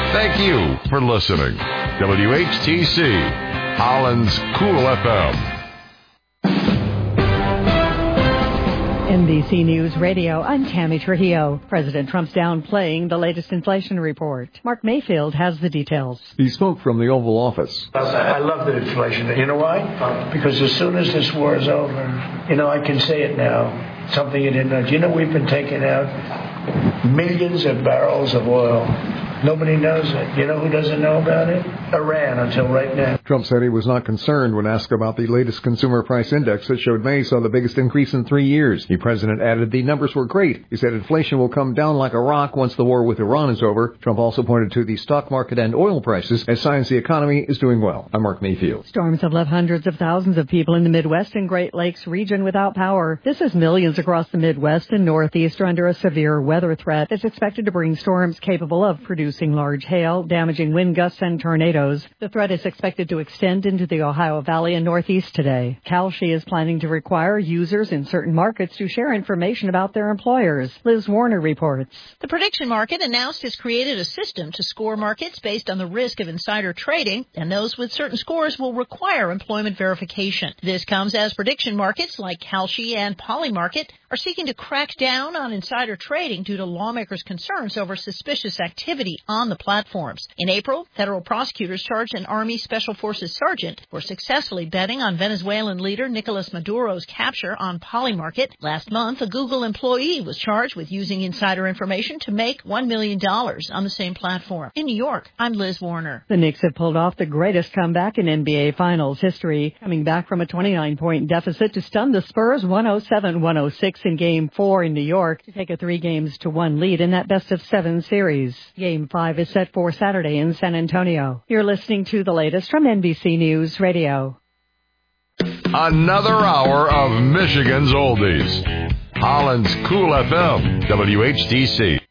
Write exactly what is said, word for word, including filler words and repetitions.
Thank you for listening. W H T C, Holland's Cool F M. N B C News Radio, I'm Tammy Trujillo. President Trump's downplaying the latest inflation report. Mark Mayfield has the details. He spoke from the Oval Office. I love the inflation. You know why? Because as soon as this war is over, you know, I can say it now. Something you didn't know. Do you know we've been taking out millions of barrels of oil? Nobody knows it. You know who doesn't know about it? Iran, until right now. Trump said he was not concerned when asked about the latest consumer price index that showed May saw the biggest increase in three years. The president added the numbers were great. He said inflation will come down like a rock once the war with Iran is over. Trump also pointed to the stock market and oil prices as signs the economy is doing well. I'm Mark Mayfield. Storms have left hundreds of thousands of people in the Midwest and Great Lakes region without power. This is millions across the Midwest and Northeast are under a severe weather threat that's expected to bring storms capable of producing large hail, damaging wind gusts and tornadoes. The threat is expected to extend into the Ohio Valley and Northeast today. Kalshi is planning to require users in certain markets to share information about their employers. Liz Warner reports. The prediction market announced it's created a system to score markets based on the risk of insider trading, and those with certain scores will require employment verification. This comes as prediction markets like Kalshi and Polymarket are seeking to crack down on insider trading due to lawmakers' concerns over suspicious activity on the platforms. In April, federal prosecutors charged an Army Special Forces sergeant for successfully betting on Venezuelan leader Nicolas Maduro's capture on Polymarket. Last month, a Google employee was charged with using insider information to make one million dollars on the same platform. In New York, I'm Liz Warner. The Knicks have pulled off the greatest comeback in N B A Finals history, coming back from a twenty-nine point deficit to stun the Spurs one oh seven one oh six in Game four in New York to take a three games to one lead in that best of seven series. Game five is set for Saturday in San Antonio. You're listening to the latest from N B C News Radio. Another hour of Michigan's oldies. Holland's Cool F M, W H T C.